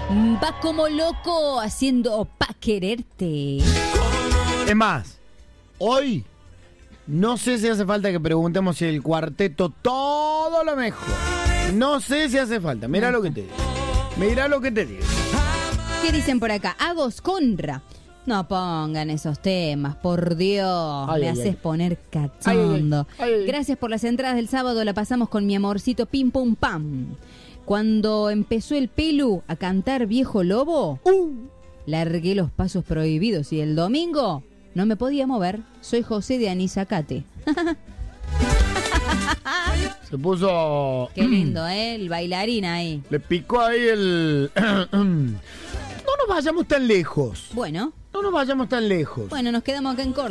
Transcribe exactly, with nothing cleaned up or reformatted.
Va como loco haciendo pa' quererte. Es más, hoy no sé si hace falta que preguntemos si el cuarteto todo lo mejor. No sé si hace falta. Mirá lo que te digo. Mirá lo que te digo. ¿Qué dicen por acá? Agos Conra. No pongan esos temas, por Dios. Ay, me ay, haces ay. poner cachondo. Ay, ay, ay. Gracias por las entradas del sábado. La pasamos con mi amorcito Pim Pum Pam. Cuando empezó el Pelu a cantar Viejo Lobo, Uh. largué los pasos prohibidos y el domingo no me podía mover. Soy José de Anisacate. Se puso... Qué lindo, ¿eh? El bailarín ahí. Le picó ahí el... No nos vayamos tan lejos. Bueno, No nos vayamos tan lejos. bueno, nos quedamos acá en Córdoba.